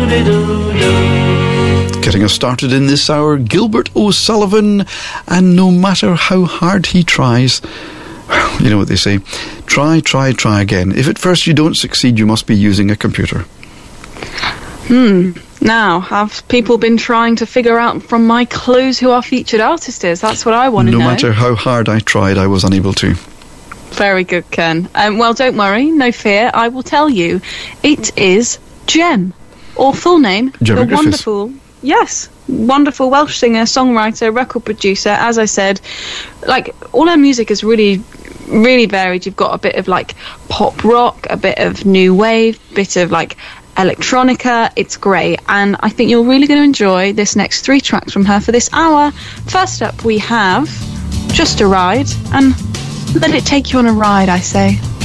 Getting us started in this hour, Gilbert O'Sullivan, and no matter how hard he tries, you know what they say, try again. If at first you don't succeed, you must be using a computer. Now, have people been trying to figure out from my clues who our featured artist is? That's what I want to know. No matter how hard I tried, I was unable to. Very good, Ken. Well, don't worry, no fear. I will tell you. It is Gem, or full name, Gemma the Griffiths. wonderful Welsh singer, songwriter, record producer. As I said, like, all her music is really, really varied. You've got a bit of like pop rock, a bit of new wave, bit of like electronica. It's great, and I think you're really going to enjoy this next 3 tracks from her for this hour. First up, we have Just a Ride, and let it take you on a ride, I say.